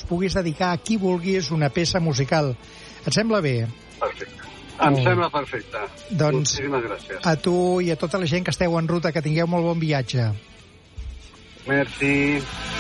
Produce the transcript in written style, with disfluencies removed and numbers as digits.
puguis dedicar a qui vulguis una peça musical. Et sembla bé? Perfecte. Em sembla perfecte. Doncs moltíssimes gràcies. a tu i a tota la gent que esteu en ruta, que tingueu molt bon viatge. Merci.